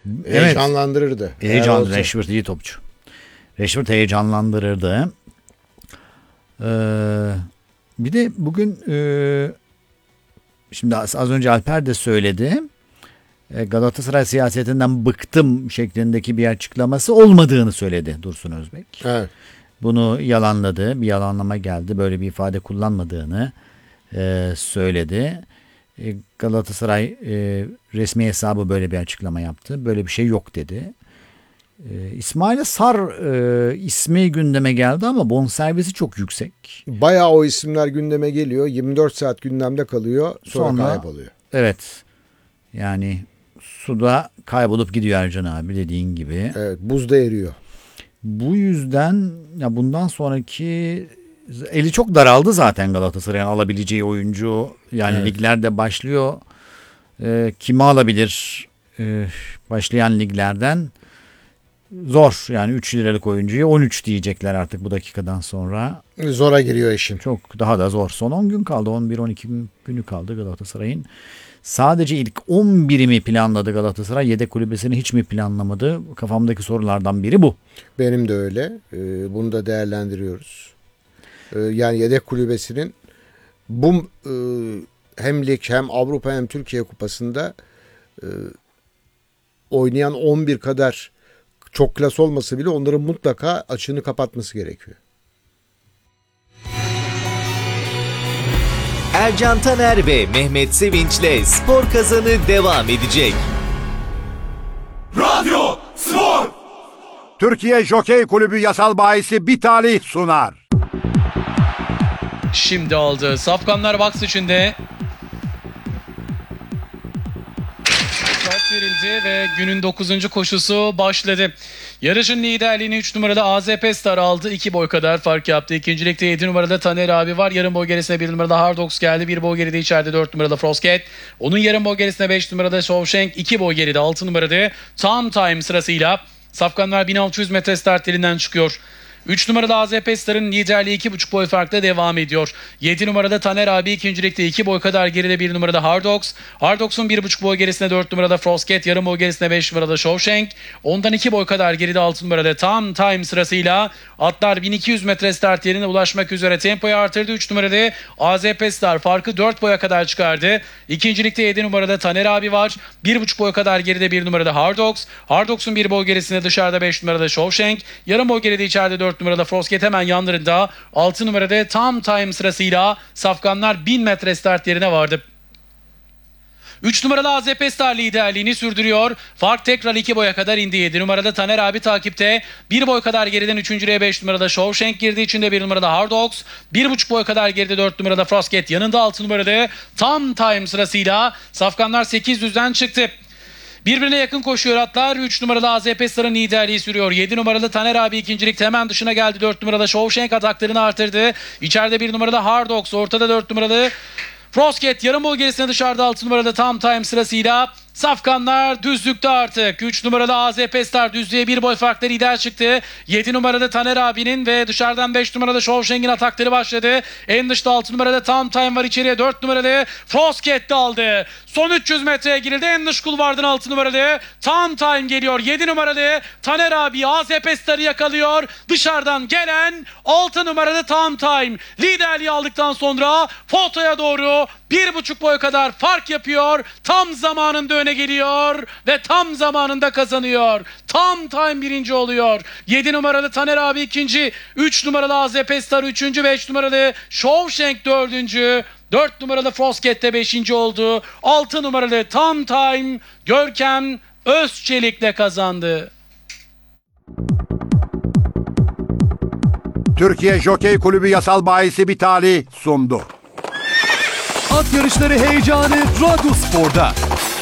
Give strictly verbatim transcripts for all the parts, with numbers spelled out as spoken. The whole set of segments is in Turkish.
Evet. Heyecanlandırırdı. Heyecanlı. Rashford iyi topçu. Rashford heyecanlandırırdı. Ee, bir de bugün e, şimdi az, az önce Alper de söyledi. E, Galatasaray siyasetinden bıktım şeklindeki bir açıklaması olmadığını söyledi Dursun Özbek. Evet. Bunu yalanladı. Bir yalanlama geldi. Böyle bir ifade kullanmadığını e, söyledi. E, Galatasaray e, resmi hesabı böyle bir açıklama yaptı. Böyle bir şey yok dedi. E, İsmail Sar e, ismi gündeme geldi ama bonservisi çok yüksek. Bayağı o isimler gündeme geliyor. yirmi dört saat gündemde kalıyor. Sonra, sonra kayboluyor. Evet. Yani suda kaybolup gidiyor Ercan abi dediğin gibi. Evet, buzda eriyor. Bu yüzden ya bundan sonraki eli çok daraldı zaten Galatasaray'ın alabileceği oyuncu. Yani evet. Liglerde başlıyor. E, kimi alabilir? E, başlayan liglerden zor. Yani üç liralık oyuncuyu on üç diyecekler artık bu dakikadan sonra. Zora giriyor işin. Çok daha da zor. Son on gün kaldı. on bir on iki günü kaldı Galatasaray'ın. Sadece ilk on biri mi planladı Galatasaray? Yedek kulübesini hiç mi planlamadı? Kafamdaki sorulardan biri bu. Benim de öyle. Ee, bunu da değerlendiriyoruz. Ee, yani yedek kulübesinin bu e, hem lig hem Avrupa hem Türkiye Kupası'nda e, oynayan on bir kadar çok klas olmasa bile onların mutlaka açığını kapatması gerekiyor. Ercan Taner ve Mehmet Sevinç'le Spor Kazanı devam edecek. Radyo Spor! Türkiye Jokey Kulübü yasal bahisi bir talih sunar. Şimdi aldı. Safkanlar box içinde. Start verildi ve günün dokuzuncu koşusu başladı. Yarışın liderliğini üç numaralı A Z P Star aldı. iki boy kadar fark yaptı. İkincilikte yedi numarada Taner abi var. Yarım boy gerisine bir numarada Hardox geldi. bir boy geride içeride dört numarada Frostcat. Onun yarım boy gerisine beş numarada Shawshank. iki boy geride altı numarada Tom Time sırasıyla. Safkanlar bin altı yüz metre start elinden çıkıyor. üç numaralı A Z P Star'ın liderliği iki buçuk boy farkla devam ediyor. yedi numarada Taner abi ikincilikte iki boy kadar geride bir numarada Hardox. Hardox'un bir buçuk boy gerisine dört numarada Frostcat, yarım boy gerisine beş numarada Shawshank. Ondan iki boy kadar geride altı numarada Tom Time sırasıyla. Atlar bin iki yüz metre start yerine ulaşmak üzere tempoyu artırdı. üç numarada A Z P Star farkı dört boya kadar çıkardı. İkincilikte yedi numarada Taner abi var. bir buçuk boy kadar geride bir numarada Hardox. Hardox'un bir boy gerisine dışarıda beş numarada Shawshank. Yarım boy geride içeride dört numarada Frostcat, hemen yanlarında altı numarada Tom Time sırasıyla Safkanlar bin metre start yerine vardı. üç numaralı A Z P Star liderliğini sürdürüyor. Fark tekrar iki boya kadar indi. yedi numarada Taner abi takipte. bir boy kadar geriden üçüncülüğe beş numarada Shawshank girdi. İçinde bir numarada Hardox. bir buçuk boy kadar geride dört numarada Frostcat. Yanında altı numarada Tom Time sırasıyla Safkanlar sekiz yüzden çıktı. Birbirine yakın koşuyor atlar. üç numaralı A Z P Star'ın liderliği sürüyor. yedi numaralı Taner abi ikincilikte hemen dışına geldi. dört numaralı Shawshank ataklarını artırdı. İçeride bir numaralı Hardox. Ortada dört numaralı Frostcat. Yarım boy gerisine dışarıda altı numarada Tom Time sırasıyla. Safkanlar düzlükte artık. üç numaralı A Z P Star düzlüğe bir boy farkla lider çıktı. yedi numarada Taner abinin ve dışarıdan beş numarada Shawshank'in atakları başladı. En dışta altı numarada Tom Time var, içeriye dört numaralı Frostcat de aldı. Son üç yüz metreye girildi. En dış kulvardan altı numaralı Tom Time geliyor. yedi numaralı Taner abi A Z P Star'ı yakalıyor. Dışarıdan gelen altı numaralı Tom Time liderliği aldıktan sonra fotoya doğru bir buçuk boy kadar fark yapıyor. Tam zamanında öne geliyor ve tam zamanında kazanıyor. Tom Time birinci oluyor. yedi numaralı Taner abi ikinci. üç numaralı A Z P Star üçüncü. beş numaralı Shawshank dördüncü. dört numaralı Frostcat de beşinci oldu. altı numaralı Tom Time Görkem Özçelik'le kazandı. Türkiye Jokey Kulübü yasal bahisi bir talih sundu. At yarışları heyecanı Radyo Spor'da.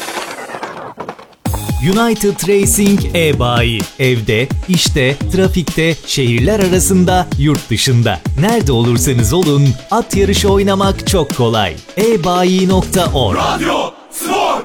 United Racing e-bayi. Evde, işte, trafikte, şehirler arasında, yurt dışında. Nerede olursanız olun, at yarışı oynamak çok kolay. e bayi nokta org. Radyo Spor!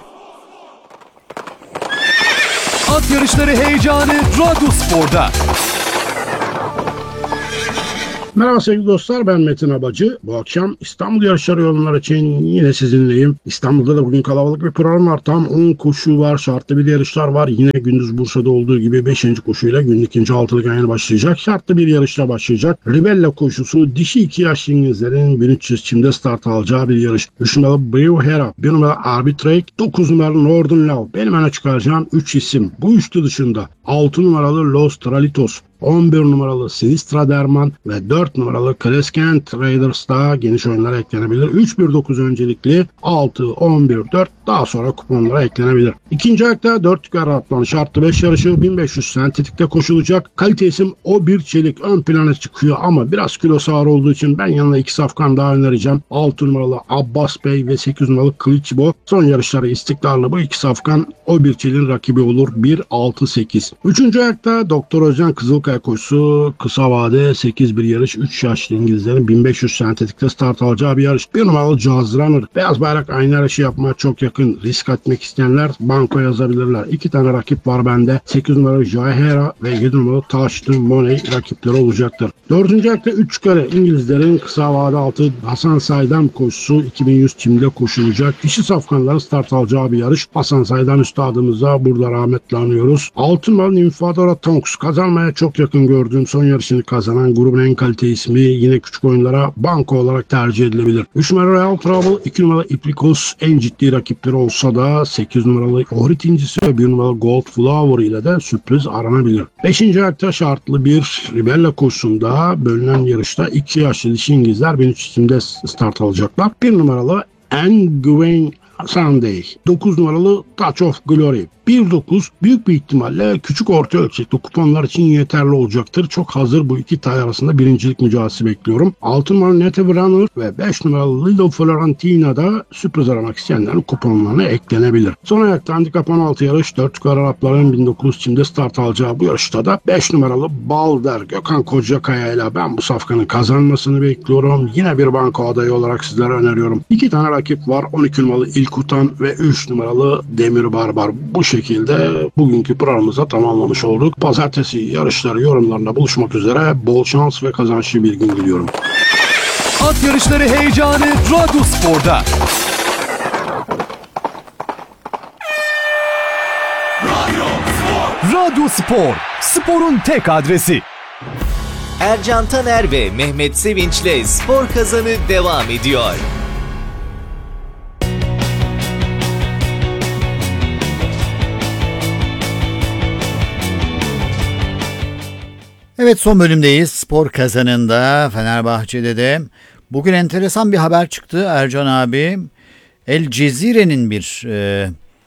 At yarışları heyecanı Radyo Spor'da. Merhaba sevgili dostlar, ben Metin Abacı. Bu akşam İstanbul yarışları yorumlar için yine sizinleyim. İstanbul'da da bugün kalabalık bir program var. Tam on koşu var, şartlı bir yarışlar var. Yine gündüz Bursa'da olduğu gibi beşinci koşuyla günün ikinci altılı ganyanı başlayacak. Şartlı bir yarışla başlayacak. Ribella koşusu dişi iki yaşlı İngilizlerin bin üç yüz çimde start alacağı bir yarış. üç numaralı Brave Hera, bir numaralı Arbitrate, dokuz numaralı Northern Love. Benim öne çıkaracağım üç isim. Bu üçlü dışında altı numaralı Los Tralitos, on bir numaralı Sinistra Derman ve dört numaralı Crescent Raiders da geniş oyunlara eklenebilir. üç bir dokuz öncelikli, altı, on bir, dört daha sonra kuponlara eklenebilir. İkinci ayakta dört tüker atlan şartlı beş yarışı bin beş yüz sentetikte koşulacak. Kalite isim o bir çelik ön plana çıkıyor ama biraz kilosu ağır olduğu için ben yanına iki safkan daha önereceğim. altı numaralı Abbas Bey ve sekiz numaralı Kılıçbo. Son yarışları istikrarlı bu iki safkan o bir çeliğin rakibi olur. bir, altı, sekiz. Üçüncü ayakta Doktor Özcan Kızılkaya koşusu kısa vade sekiz bir yarış. üç yaşlı İngilizlerin bin beş yüz sentetikte start alacağı bir yarış. bir numaralı Jazz Runner. Beyaz bayrak aynı yarışı yapmaya çok yakın. Risk atmak isteyenler banko yazabilirler. İki tane rakip var bende. sekiz numaralı Jahera ve yedi numaralı Touchdown Money rakipleri olacaktır. Dördüncü ayakta üç kare İngilizlerin kısa vade altı Hasan Saydam koşusu iki bin yüz çimde koşulacak. Dişi safkanların start alacağı bir yarış. Hasan Saydam üstadımıza burada rahmetle anıyoruz. altı numaralı Infadora Tonks kazanmaya çok yakın gördüğüm son yarışını kazanan grubun en kalite ismi, yine küçük oyunlara banko olarak tercih edilebilir. üç numaralı Real Trouble, iki numaralı Iplikos en ciddi rakipleri olsa da sekiz numaralı Ohrit İncisi ve bir numaralı Gold Flower ile de sürpriz aranabilir. beşinci ayakta şartlı bir Ribella koşusunda bölünen yarışta iki yaşlı dişi İngilizler bin üç yüzde start alacaklar. bir numaralı Nguyen Sunday, dokuz numaralı Touch of Glory, bir dokuz büyük bir ihtimalle küçük orta ölçekli kuponlar için yeterli olacaktır. Çok hazır bu iki tay arasında birincilik mücadelesi bekliyorum. altı numaralı Native Runner ve beş numaralı Lido Florentina da sürpriz aramak isteyenlerin kuponlarına eklenebilir. Son ayakta handikap on altı yarış, dört tükar Arapların bin dokuz yüz çimde start alacağı bu yarışta da beş numaralı Balder Gökhan Kocakaya ile ben bu safkanın kazanmasını bekliyorum. Yine bir banko adayı olarak sizlere öneriyorum. İki tane rakip var. on iki numaralı İlkutan ve üç numaralı Demir Barbar. Bu şekilde bugünkü programımızı tamamlamış olduk. Pazartesi yarışları yorumlarında buluşmak üzere. Bol şans ve kazançlı bir gün diliyorum. At yarışları heyecanı Radyo Spor'da. Radyo Spor, sporun tek adresi. Ercan Taner ve Mehmet Sevinç'le Spor Kazanı devam ediyor. Evet, son bölümdeyiz. Spor Kazanı'nda Fenerbahçe'de de bugün enteresan bir haber çıktı Ercan abi. El Cezire'nin bir e,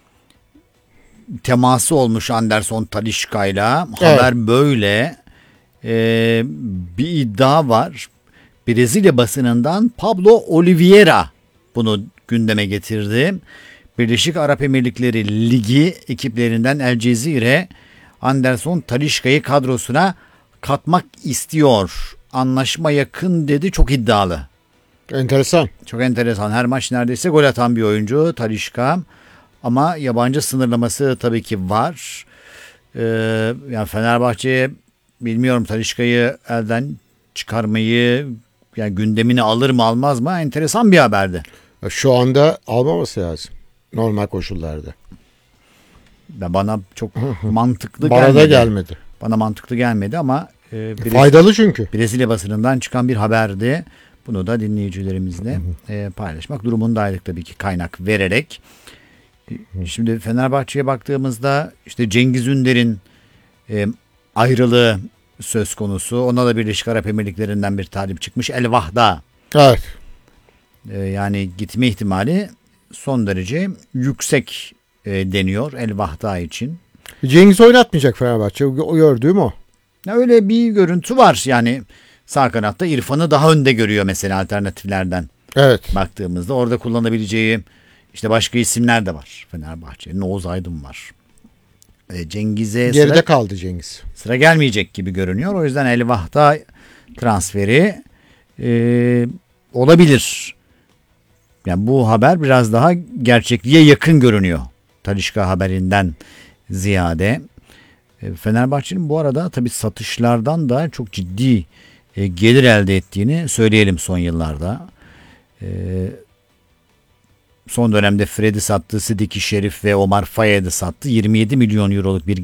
teması olmuş Anderson Talisca'yla. Evet. Haber böyle. E, bir iddia var. Brezilya basınından Pablo Oliveira bunu gündeme getirdi. Birleşik Arap Emirlikleri Ligi ekiplerinden El Cezire Anderson Talisca'yı kadrosuna katmak istiyor. Anlaşma yakın dedi, çok iddialı. Enteresan. Çok enteresan. Her maç neredeyse gol atan bir oyuncu Talisca. Ama yabancı sınırlaması tabii ki var. Ee, yani Fenerbahçe bilmiyorum Talisca'yı elden çıkarmayı, yani gündemini alır mı almaz mı? Enteresan bir haberdi. Şu anda almaması lazım. Normal koşullarda. Ya bana çok mantıklı Bana gelmedi. da gelmedi. Bana mantıklı gelmedi ama e, Brez- Faydalı çünkü. Brezilya basınından çıkan bir haberdi. Bunu da dinleyicilerimizle e, paylaşmak durumundaydık tabii ki, kaynak vererek. E, Şimdi Fenerbahçe'ye baktığımızda işte Cengiz Ünder'in e, ayrılığı söz konusu. Ona da Birleşik Arap Emirlikleri'nden bir talip çıkmış. El Vahda. Evet. E, yani gitme ihtimali son derece yüksek e, deniyor El Vahda için. Cengiz oynatmayacak Fenerbahçe. O gördüğüm o. Ya öyle bir görüntü var. Yani sağ kanatta İrfan'ı daha önde görüyor mesela alternatiflerden. Evet. Baktığımızda orada kullanabileceği işte başka isimler de var Fenerbahçe'nin. Oğuz Aydın var. E, Cengiz'e Geride sıra, kaldı Cengiz. sıra gelmeyecek gibi görünüyor. O yüzden El Vahda transferi e, olabilir. Yani bu haber biraz daha gerçekliğe yakın görünüyor. Talisca haberinden ziyade. E, Fenerbahçe'nin bu arada tabii satışlardan da çok ciddi e, gelir elde ettiğini söyleyelim son yıllarda. E, son dönemde Fred'i sattı, Sidiki Şerif ve Omar Fayyad'ı sattı. yirmi yedi milyon euroluk bir